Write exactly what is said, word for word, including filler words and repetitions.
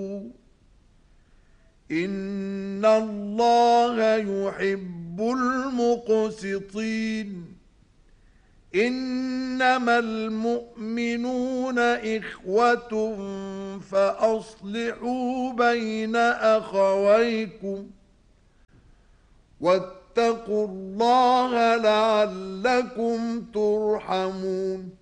إن الله يحب المقسطين. إنما المؤمنون إخوة فأصلحوا بين أخويكم واتقوا الله لعلكم ترحمون.